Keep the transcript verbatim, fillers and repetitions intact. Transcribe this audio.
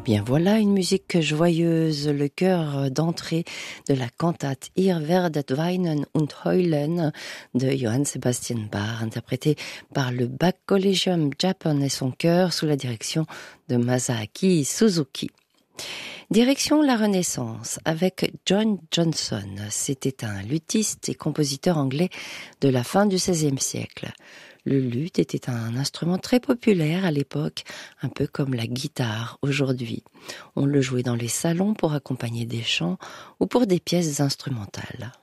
Eh bien voilà une musique joyeuse, le chœur d'entrée de la cantate Ihr werdet weinen und heulen de Johann Sebastian Bach, interprété par le Bach Collegium Japan et son chœur sous la direction de Masaaki Suzuki. Direction la Renaissance avec John Johnson. C'était un luthiste et compositeur anglais de la fin du seizième siècle. Le luth était un instrument très populaire à l'époque, un peu comme la guitare aujourd'hui. On le jouait dans les salons pour accompagner des chants ou pour des pièces instrumentales.